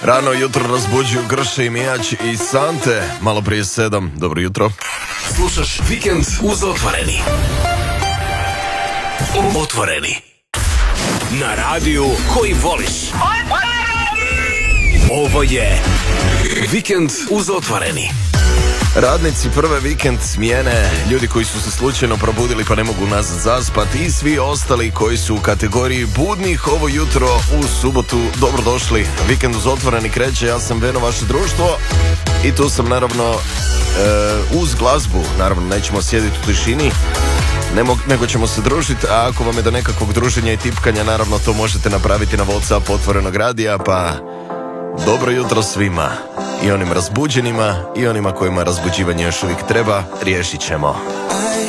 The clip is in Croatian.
Rano jutro razbuđuju Grše i Mijač i Sante. Malo prije 7. Dobro jutro. Slušaš Vikend uz Otvoreni. Otvoreni. Na radiju koji voliš. Ovo je Vikend uz Otvoreni. Radnici prve vikend smjene, ljudi koji su se slučajno probudili pa ne mogu nazad zaspati i svi ostali koji su u kategoriji budnih ovo jutro u subotu, dobrodošli. Vikend uz Otvoreni kreće, ja sam Beno, vaše društvo i tu sam naravno uz glazbu, naravno nećemo sjediti u tišini, nego ćemo se družiti, a ako vam je do nekakvog druženja i tipkanja, naravno to možete napraviti na WhatsApp Otvorenog radija, pa dobro jutro svima. I onim razbuđenima i onima kojima razbuđivanje još uvijek treba, riješit ćemo.